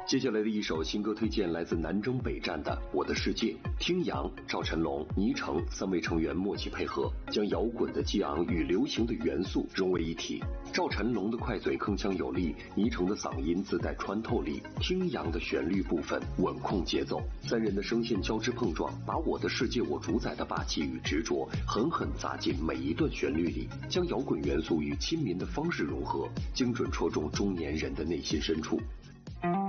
接下来的一首新歌推荐来自南征北战的《我的世界》，听阳、赵晨龙、倪橙三位成员默契配合，将摇滚的激昂与流行的元素融为一体。赵晨龙的快嘴铿锵有力，倪橙的嗓音自带穿透力，听阳的旋律部分稳控节奏，三人的声线交织碰撞，把我的世界我主宰的霸气与执着狠狠砸进每一段旋律里，将摇滚元素与亲民的方式融合，精准戳中中年人的内心深处。